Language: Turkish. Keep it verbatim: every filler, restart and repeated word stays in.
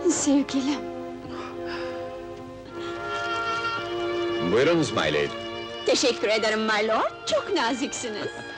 Sevgilim. Buyurunuz my lady. Teşekkür ederim my lord, çok naziksiniz.